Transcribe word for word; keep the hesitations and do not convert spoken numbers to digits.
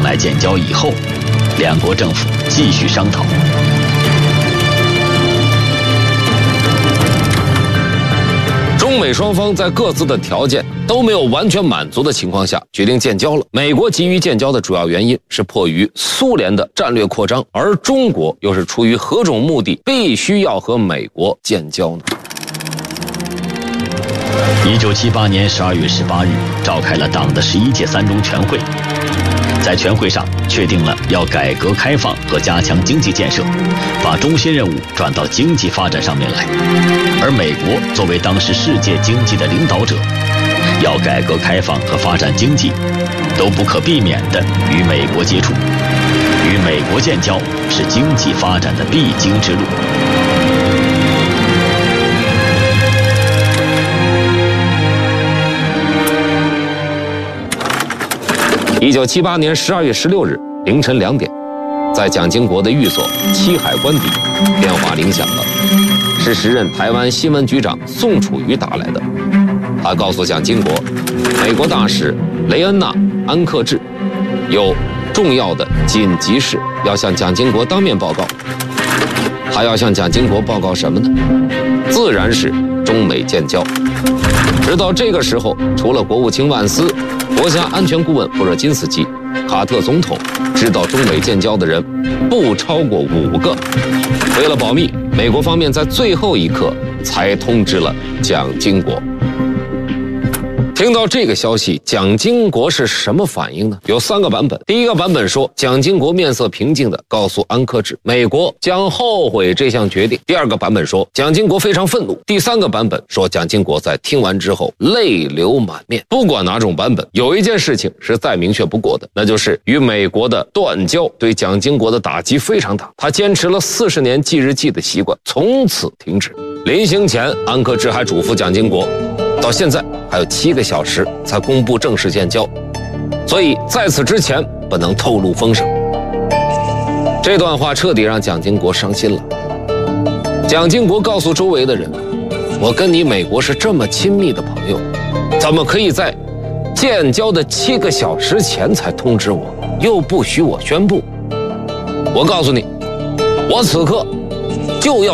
来建交以后，两国政府继续商讨。 中美双方在各自的条件都没有完全满足的情况下，决定建交了。美国急于建交的主要原因是迫于苏联的战略扩张，而中国又是出于何种目的必须要和美国建交呢？ 一九七八年十二月十八日，召开了党的十一届三中全会。在全会上确定了要改革开放和加强经济建设，把中心任务转到经济发展上面来。而美国作为当时世界经济的领导者，要改革开放和发展经济，都不可避免地与美国接触。与美国建交是经济发展的必经之路。 一九七八年十二月十六日凌晨两点，在蒋经国的寓所七海官邸，电话铃响了，是时任台湾新闻局长宋楚瑜打来的。他告诉蒋经国，美国大使雷恩纳·安克志有重要的紧急事要向蒋经国当面报告。他要向蒋经国报告什么呢？自然是中美建交。直到这个时候，除了国务卿万斯、国家安全顾问布热津斯基、卡特总统，知道中美建交的人不超过五个。为了保密，美国方面在最后一刻才通知了蒋经国。听到这个消息，蒋经国是什么反应呢？有三个版本。第一个版本说，蒋经国面色平静地告诉安克志，美国将后悔这项决定。第二个版本说，蒋经国非常愤怒。第三个版本说，蒋经国在听完之后泪流满面。不管哪种版本，有一件事情是再明确不过的，那就是与美国的断交对蒋经国的打击非常大。他坚持了四十年记日记的习惯从此停止。临行前，安克志还嘱咐蒋经国，到现在还有七个小时才公布正式建交，所以在此之前不能透露风声。这段话彻底让蒋经国伤心了。蒋经国告诉周围的人，我跟你美国是这么亲密的朋友，怎么可以在建交的七个小时前才通知我，又不许我宣布？我告诉你，我此刻就要